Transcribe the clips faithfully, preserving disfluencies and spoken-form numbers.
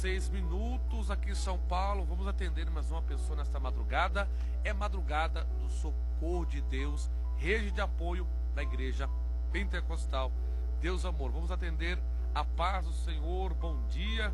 seis minutos aqui em São Paulo. Vamos atender mais uma pessoa nesta madrugada. É madrugada do Socorro de Deus, rede de apoio da Igreja Pentecostal Deus Amor. Vamos atender a paz do Senhor. Bom dia.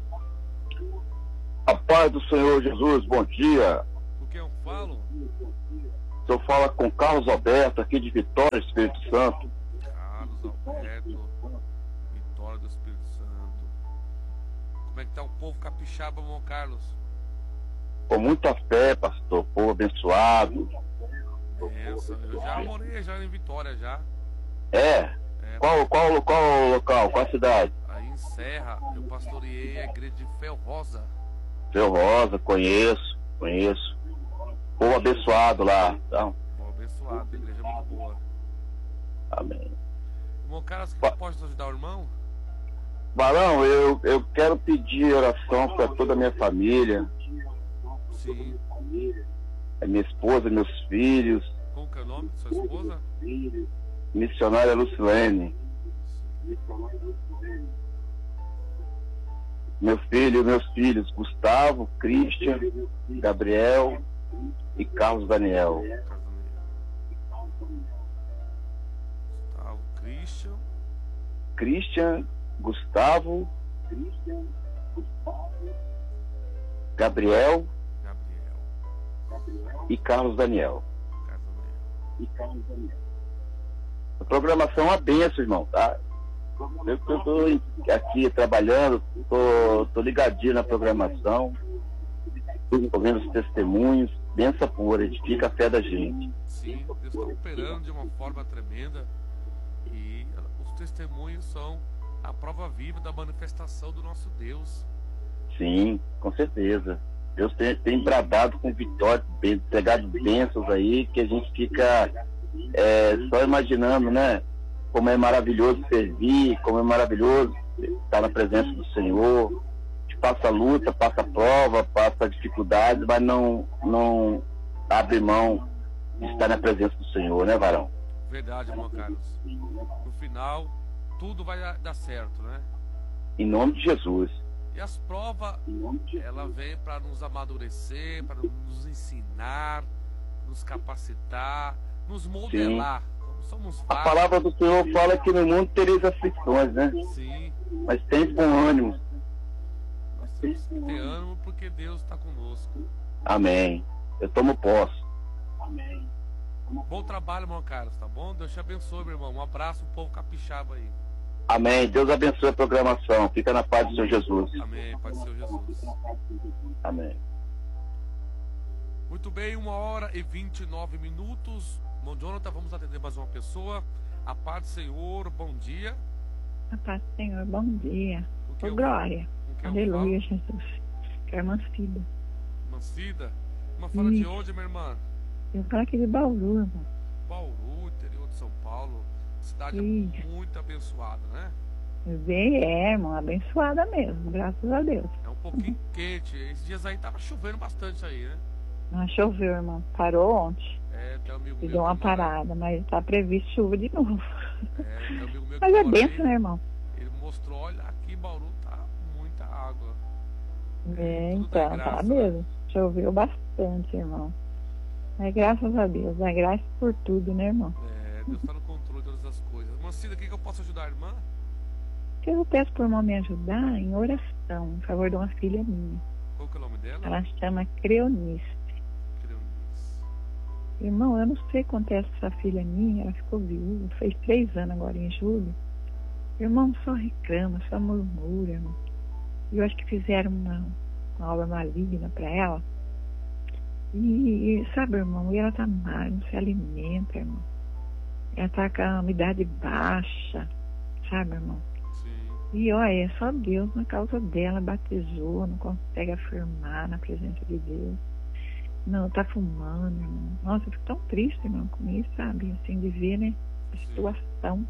A paz do Senhor Jesus, bom dia. Com quem eu falo? O senhor fala com Carlos Alberto, aqui de Vitória, Espírito Santo. Carlos Alberto, Vitória do Espírito Santo. Como é que tá o povo capixaba, irmão Carlos? Com muita fé, pastor, povo abençoado. Benção. Eu já morei já em Vitória, já. É? É, Qual, qual, qual o local, qual a cidade? Aí em Serra, eu pastoreei a igreja de Ferrosa. Seu Rosa, conheço, conheço. Povo abençoado lá. Então, Bom, abençoado, a igreja é muito boa. amém. Irmão Carlos, que eu posso ajudar o irmão? Barão, eu, eu quero pedir oração para toda a minha família, Sim. a minha esposa, meus filhos, Como que é o nome de sua esposa? missionária Lucilene. Meu filho, meus filhos, Gustavo, Christian, Gabriel e Carlos Daniel. Gustavo, Christian. Christian, Gustavo, Gabriel Gabriel. e Carlos Daniel. Carlos Daniel. A programação é uma benção, irmão, tá? Eu estou aqui trabalhando, tô, tô ligadinho na programação, tô vendo os testemunhos, benção pura, edifica a fé da gente. Sim, Deus está operando de uma forma tremenda e os testemunhos são a prova viva da manifestação do nosso Deus. Sim, com certeza. Deus tem, tem bradado com vitória, bem- pegado bênçãos aí, que a gente fica é, só imaginando, né? Como é maravilhoso servir, como é maravilhoso estar na presença do Senhor. A gente passa luta, passa prova, passa dificuldades, mas não, não abre mão de estar na presença do Senhor, né, varão? Verdade, irmão Carlos. No final, tudo vai dar certo, né? Em nome de Jesus. E as provas, ela vem para nos amadurecer, para nos ensinar, nos capacitar, nos modelar. Como somos A vários. palavra do Senhor fala que no mundo tereis aflições, né? Sim, Mas tem bom ânimo. nós temos que ter ânimo porque Deus está conosco. Amém. Eu tomo posse. Bom trabalho, irmão Carlos, tá bom? Deus te abençoe, meu irmão. Um abraço pro povo capixaba aí. Amém. Deus abençoe a programação. Fica na paz do Senhor Jesus. Amém, Pai do Senhor Jesus. Amém. Muito bem, uma hora e vinte e nove minutos. Bom, Jonathan, vamos atender mais uma pessoa. A paz do Senhor, bom dia. A paz do Senhor, bom dia. Com quem Ô, eu- glória. com quem eu Aleluia, falo? Jesus. Que é Mancida. Mancida. Uma fala de Isso. onde, minha irmã? Eu falo aqui de Bauru, irmão. Bauru, interior de São Paulo. Cidade Isso. muito abençoada, né? Bem, é, irmão, abençoada mesmo, graças a Deus. É um pouquinho quente. Esses dias aí tava chovendo bastante aí, né? Não choveu, irmão. Parou ontem. É, tem um amigo E meu. deu uma que mora- parada, mas tá previsto chuva de novo. É, tem um amigo meu que Mas é mora benção, aí. né, irmão? Ele mostrou, olha, aqui em Bauru tá muita água. É, tudo então, tem tá graça, né? mesmo. Choveu bastante, irmão. Mas graças a Deus, é graça por tudo, né, irmão? É, Deus tá no controle de todas as coisas. Mancida, o que, que eu posso ajudar a irmã? Que eu peço por irmão me ajudar em oração, em favor de uma filha minha. Qual que é o nome dela? Ela chama Creonice. Creonice. Irmão, eu não sei quanto é essa filha minha, ela ficou viúva, fez três anos agora em julho. Irmão, só reclama, só murmura, irmão. E eu acho que fizeram uma, uma obra maligna pra ela. E, e, sabe, irmão, e ela tá mal, não se alimenta, irmão. Ela tá com a umidade baixa, sabe, irmão? Sim. E olha, é só Deus na causa dela, batizou, não consegue afirmar na presença de Deus. Não, tá fumando, irmão. Nossa, eu fico tão triste, irmão, com isso, sabe? Assim, de ver, né? A Sim. situação.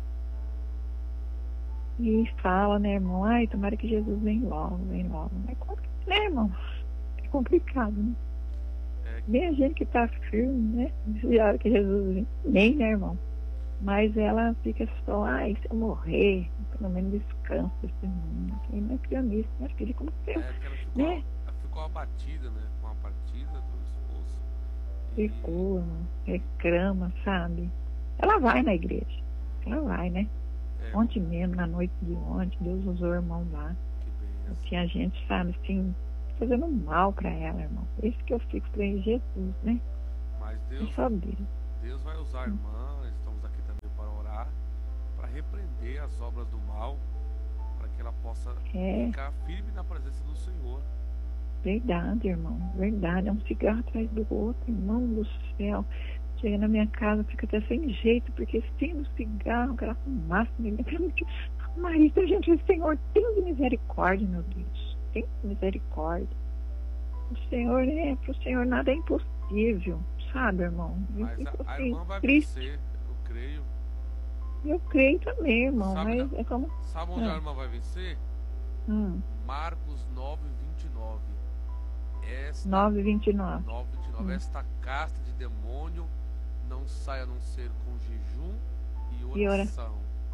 E fala, né, irmão? Ai, tomara que Jesus venha logo, venha logo. Mas como que, né, irmão? É complicado, né? É, Nem a gente que tá firme, né? Já que Jesus vem, nem, né, irmão? Mas ela fica só, ai, se eu morrer, pelo menos descanso. descanso desse mundo. Ele não é pianista, minha filha, como que É, eu, que ela ficou, né? ela ficou abatida, né? Com a partida do esposo. E- Ficou, reclama, sabe? Ela vai na igreja. Ela vai, né? É, Ontem mesmo, na noite de ontem, Deus usou o irmão lá. que benção. Tinha gente, sabe, assim, fazendo mal pra ela, irmão. Esse que eu fico pra Jesus, né? Mas É Deus, só Deus. Deus vai usar a irmã, estamos aqui também para orar, para repreender as obras do mal, para que ela possa É. ficar firme na presença do Senhor. Verdade, irmão. Verdade. É um cigarro atrás do outro, irmão do céu. Chega na minha casa, fica até sem jeito, porque sem o cigarro, aquela fumaça nele. Marisa, gente, o Senhor tem de misericórdia, meu Deus. Tem de misericórdia. O Senhor é, pro Senhor nada é impossível, sabe, irmão? Eu Mas fico a, a assim, irmã vai triste. vencer, eu creio. Eu creio também, irmão, Sabe, mas é como. Sabe onde Ah. a irmã vai vencer? Hum, Marcos nove, vinte e nove. Esta, nove e vinte e nove. nove, vinte e nove. Hum. Esta casta de demônio não sai a não ser com jejum e E ora- oração.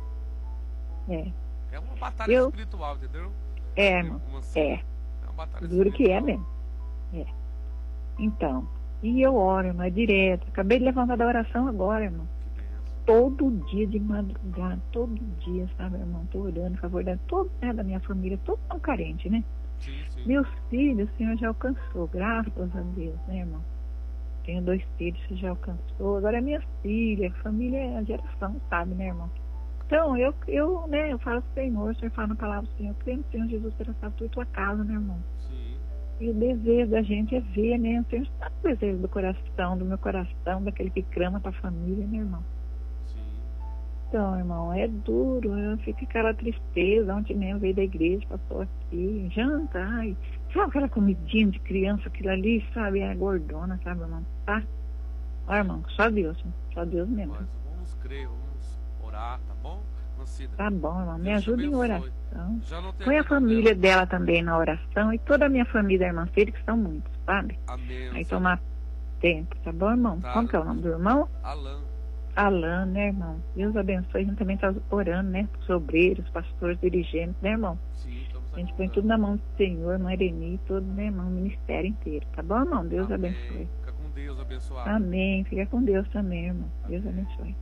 É, É uma batalha Eu- espiritual, entendeu? é, irmão. Como assim? É. É uma batalha Duro que é espiritual. mesmo. É. Então, e eu oro, irmão, é direto. Acabei de levantar da oração agora, irmão. Que benção. Todo dia de madrugada, todo dia, sabe, irmão? Tô orando, favorecendo todo né, da minha família, todos são carentes, né? Sim, sim. Meus filhos, o Senhor já alcançou, graças a Deus, né, irmão? Tenho dois filhos, você já alcançou. Agora é minha filha, família é a geração, sabe, né, irmão? Então, eu, eu, né, eu falo pro Senhor, o Senhor fala na palavra do Senhor, eu creio no Senhor Jesus terá salvo tu e tua casa, né, irmão? Sim. E o desejo da gente é ver, né? O Senhor sabe o desejo do coração, do meu coração, daquele que clama pra família, né, irmão? Sim. Então, irmão, é duro, eu fico com aquela tristeza. Ontem mesmo veio da igreja, passou aqui, janta, ai, sabe aquela comidinha de criança, aquilo ali, sabe? É gordona, sabe, irmão? Tá? Ó, irmão, só Deus, só Deus mesmo. Mas vamos crer, vamos orar, tá bom? Mancida, Tá bom, irmão, me Deus te ajuda em abençoe. oração. Já não tem Põe a aqui família novela. dela também na oração e toda a minha família, irmã filha, que são muitos, sabe? Amém. Aí tomar tempo, tá bom, irmão? Tá. Como que é o nome do irmão? Alan. Alan, né, irmão? Deus abençoe. A gente também está orando, né? Os obreiros, pastores, dirigentes, né, irmão? Sim, estamos A aqui. gente põe orando. tudo na mão do Senhor, irmã Ereni, todo, né, irmão? O ministério inteiro, tá bom, irmão? Deus Amém. abençoe. Fica com Deus, abençoado. Amém. Fica com Deus também, irmão. Deus Amém. abençoe.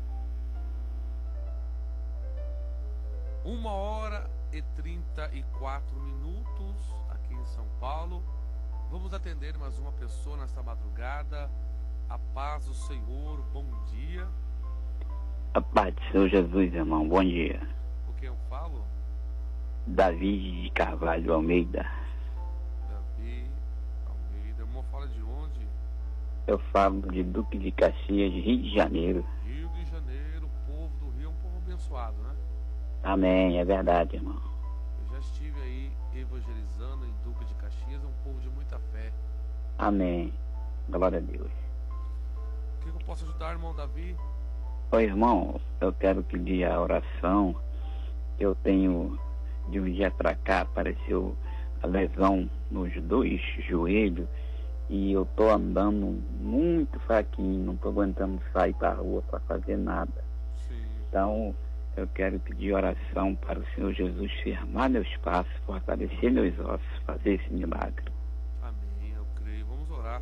Uma hora e trinta e quatro minutos aqui em São Paulo. Vamos atender mais uma pessoa nesta madrugada. A paz do Senhor, bom dia. A paz do Senhor Jesus, irmão. Bom dia. Com quem eu falo? Davi de Carvalho Almeida. Davi Almeida. Irmão, fala de onde? Eu falo de Duque de Caxias, de Rio de Janeiro. Rio de Janeiro. O povo do Rio é um povo abençoado, né? Amém, é verdade, irmão. Eu já estive aí evangelizando em Duque de Caxias. É um povo de muita fé. Amém. Glória a Deus. O que eu posso ajudar, irmão Davi? Oi, irmão, eu quero pedir a oração. Eu tenho, de um dia pra cá, apareceu a lesão nos dois joelhos e eu tô andando muito fraquinho, não tô aguentando sair pra rua pra fazer nada. Sim. Então, eu quero pedir oração para o Senhor Jesus firmar meus passos, fortalecer meus ossos, fazer esse milagre. Amém, eu creio. Vamos orar.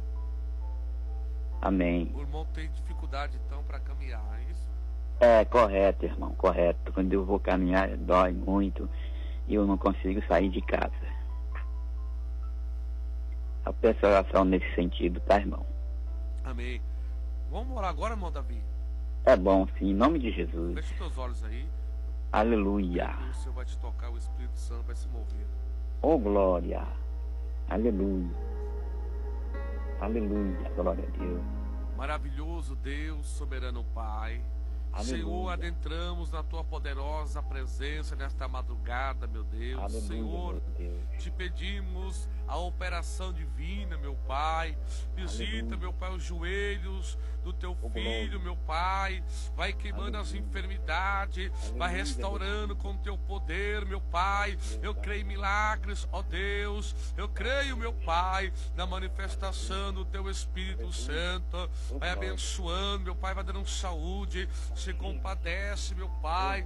Amém. O irmão tem dificuldade, então, para caminhar, é isso? É, correto, irmão, correto. Quando eu vou caminhar, dói muito e eu não consigo sair de casa. Eu peço oração nesse sentido, tá, irmão? Amém. Vamos orar agora, irmão Davi? É bom, sim, em nome de Jesus. Feche os teus olhos aí. Aleluia. E o Senhor vai te tocar, o Espírito Santo vai se mover. Oh, glória. Aleluia. Aleluia, glória a Deus. Maravilhoso Deus, soberano Pai. Aleluia. Senhor, adentramos na tua poderosa presença nesta madrugada, meu Deus. Aleluia, Senhor, meu Deus. te pedimos a operação divina, meu Pai. Visita, Aleluia. meu Pai, os joelhos do teu Oh, filho, glória. meu Pai. Vai queimando as Aleluia. enfermidades, vai Aleluia, restaurando com teu poder, meu Pai. Eu creio em milagres, ó Deus. Eu creio, meu Pai, na manifestação do teu Espírito Santo. Vai abençoando, meu Pai, vai dando saúde. Se compadece, meu Pai.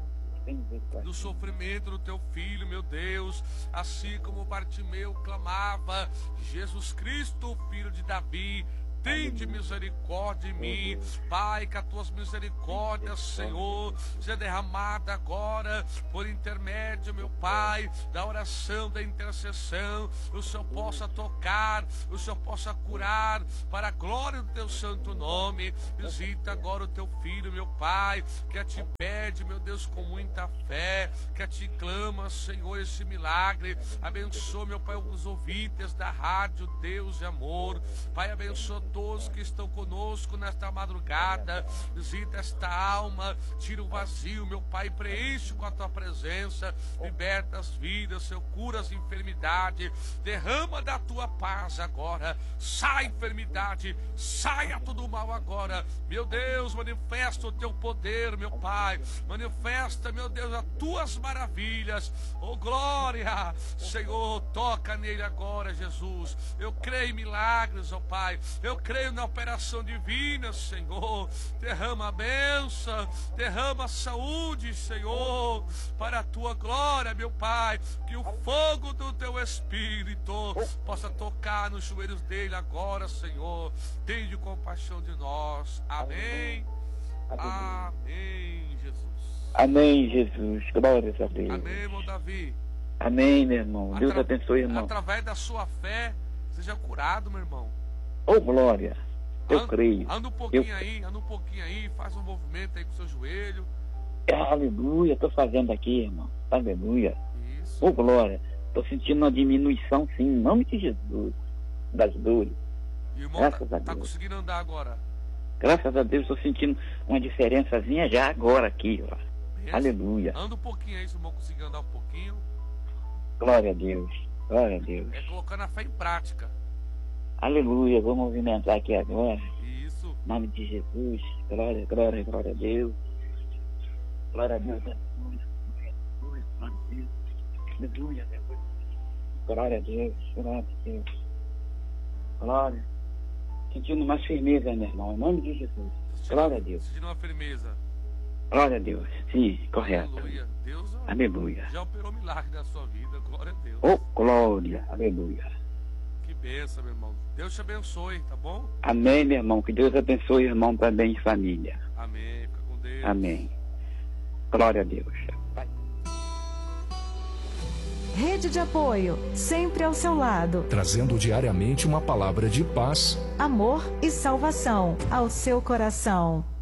no sofrimento do teu filho, meu Deus, assim como Bartimeu clamava: Jesus Cristo, filho de Davi, tende misericórdia em mim. Pai, que as tuas misericórdias, Senhor, seja derramada agora por intermédio, meu Pai, da oração, da intercessão. O Senhor possa tocar, o Senhor possa curar, para a glória do teu santo nome. Visita agora o teu filho, meu Pai, que a te pede, meu Deus, com muita fé, que a te clama, Senhor, esse milagre. Abençoa, meu Pai, os ouvintes da rádio Deus de Amor. Pai, abençoa todos que estão conosco nesta madrugada. Visita esta alma, tira o vazio, meu Pai, preenche com a tua presença, liberta as vidas, Senhor, cura as enfermidades, derrama da tua paz agora. Sai enfermidade, saia todo mal agora, meu Deus. Manifesta o teu poder, meu Pai, manifesta, meu Deus, as tuas maravilhas. Oh glória, Senhor, toca nele agora, Jesus. Eu creio em milagres, ó Pai, eu creio na operação divina, Senhor. Derrama a bênção, derrama a saúde, Senhor, para a tua glória, meu Pai. Que o fogo do teu Espírito possa tocar nos joelhos dele agora, Senhor. Tende compaixão de nós. Amém. Amém, Jesus. Amém, Jesus. Glórias a Deus. Amém, irmão Davi. Amém, meu irmão. Atra... Deus abençoe, irmão. Através da sua fé, seja curado, meu irmão. Oh, glória. Eu anda, creio. Anda um pouquinho eu... aí, anda um pouquinho aí, faz um movimento aí com o seu joelho. Aleluia, estou fazendo aqui, irmão. Aleluia. Isso. Oh, glória. Estou sentindo uma diminuição, sim, em nome de Jesus, das dores. E o irmão Graças tá, a tá Deus. conseguindo andar agora. Graças a Deus, estou sentindo uma diferençazinha já agora aqui, ó. Benção. Aleluia. Anda um pouquinho aí, se o irmão conseguir andar um pouquinho. Glória a Deus. Glória a Deus. É colocando a fé em prática. Aleluia. Vou movimentar aqui agora. Isso. Em nome de Jesus. Glória, glória, glória a Deus. Glória a Deus. Aleluia. Aleluia. Glória a Deus. Glória a Deus. Glória. Sentindo mais firmeza, meu irmão. Em nome de Jesus. Glória a Deus. Sentindo uma firmeza. Glória a Deus. Sim, correto. Aleluia. Deus Aleluia. já operou milagre na sua vida. Glória a Deus. Oh, glória. Aleluia. Que bênção, meu irmão. Deus te abençoe, tá bom? Amém, meu irmão. Que Deus abençoe, irmão, também e família. Amém. Fica com Deus. Amém. Glória a Deus. Rede de apoio, sempre ao seu lado. Trazendo diariamente uma palavra de paz, amor e salvação ao seu coração.